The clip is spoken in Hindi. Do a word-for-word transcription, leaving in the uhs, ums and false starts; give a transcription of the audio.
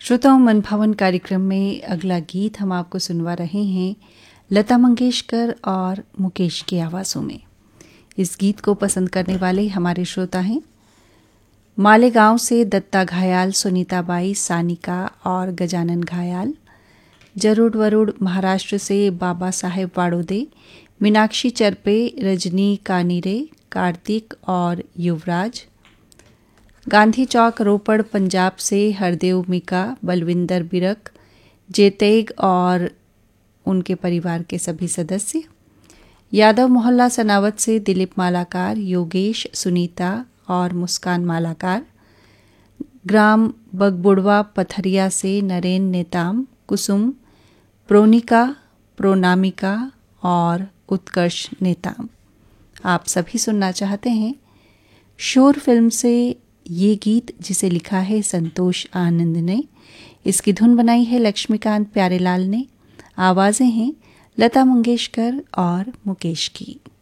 श्रोताओं, मन भवन कार्यक्रम में अगला गीत हम आपको सुनवा रहे हैं लता मंगेशकर और मुकेश की आवाज़ों में। इस गीत को पसंद करने वाले हमारे श्रोता हैं मालेगांव से दत्ता घायाल, सुनीता बाई, सानिका और गजानन घायाल। जरूर वरुड़ महाराष्ट्र से बाबा साहेब वाड़ोदे, मीनाक्षी चरपे, रजनी कानीरे, कार्तिक और युवराज। गांधी चौक रोपड़ पंजाब से हरदेव मीका, बलविंदर बिरक, जेतेग और उनके परिवार के सभी सदस्य। यादव मोहल्ला सनावत से दिलीप मालाकार, योगेश, सुनीता और मुस्कान मालाकार। ग्राम बगबुड़वा पथरिया से नरेन नेताम, कुसुम, प्रोनिका, प्रोनामिका और उत्कर्ष नेताम। आप सभी सुनना चाहते हैं शोर फिल्म से ये गीत, जिसे लिखा है संतोष आनंद ने। इसकी धुन बनाई है लक्ष्मीकांत प्यारेलाल ने। आवाज़ें हैं लता मंगेशकर और मुकेश की।